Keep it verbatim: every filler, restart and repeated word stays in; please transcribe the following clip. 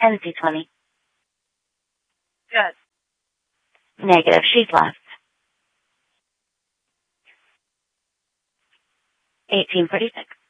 N C twenty. Good. Negative. She's left. eighteen forty-six.